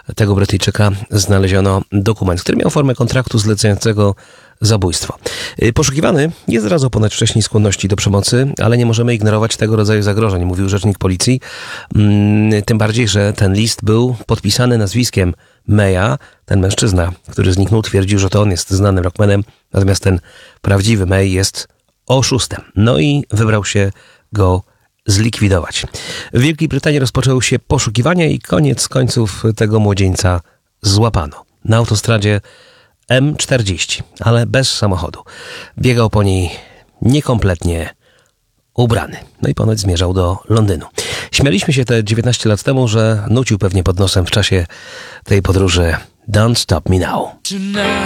tego Brytyjczyka znaleziono dokument, który miał formę kontraktu zlecającego zabójstwo. Poszukiwany nie zdradzał ponoć wcześniej skłonności do przemocy, ale nie możemy ignorować tego rodzaju zagrożeń, mówił rzecznik policji. Tym bardziej, że ten list był podpisany nazwiskiem Maya. Ten mężczyzna, który zniknął, twierdził, że to on jest znanym rockmanem, natomiast ten prawdziwy May jest oszustem. No i wybrał się go zlikwidować. W Wielkiej Brytanii rozpoczęły się poszukiwania i koniec końców tego młodzieńca złapano. Na autostradzie M40, ale bez samochodu. Biegał po niej niekompletnie ubrany. No i ponoć zmierzał do Londynu. Śmialiśmy się te 19 lat temu, że nucił pewnie pod nosem w czasie tej podróży Don't Stop Me Now. Tonight